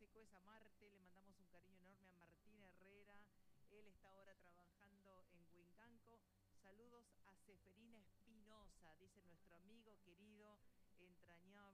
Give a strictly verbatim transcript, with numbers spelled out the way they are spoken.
Seco es a Marte, le mandamos un cariño enorme a Martín Herrera, él está ahora trabajando en Huincanco. Saludos a Seferina Espinosa, dice nuestro amigo querido